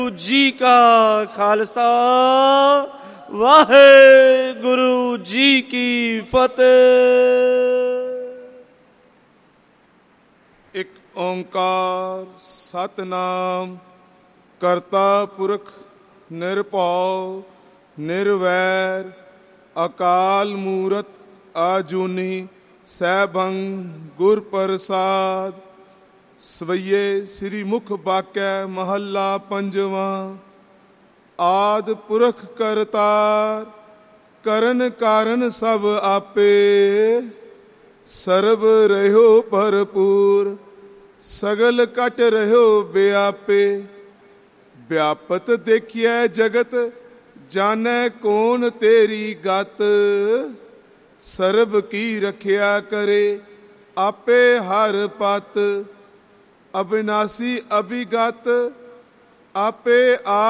जी का खालसा वाहेगुरु जी की फतेह। एक ओंकार सतनाम करता पुरख निरभौ निर्वैर अकाल मूरत आजूनी सैभं गुर प्रसाद। ਸਵਈਏ ਸ੍ਰੀ ਮੁਖ ਬਾਕੈ ਮਹੱਲਾ ਪੰਜਵਾਂ। ਆਦ ਪੁਰਖ ਕਰਤਾਰ ਕਰਨ ਕਾਰਨ ਸਭ ਆਪੇ, ਸਰਬ ਰਹਿਓ ਭਰਪੂਰ ਸਗਲ ਕਟ ਰਹਿਓ ਬਿਆਪੇ। ਵਿਆਪਤ ਦੇਖਿਐ ਜਗਤ ਜਾਣੈ ਕੌਣ ਤੇਰੀ ਗਤ, ਸਰਬ ਕੀ ਰਖਿਆ ਕਰੇ ਆਪੇ ਹਰ ਪਤ। ਅਬਿਨਾਸੀ ਅਭਿਗਤ ਆਪੇ ਆ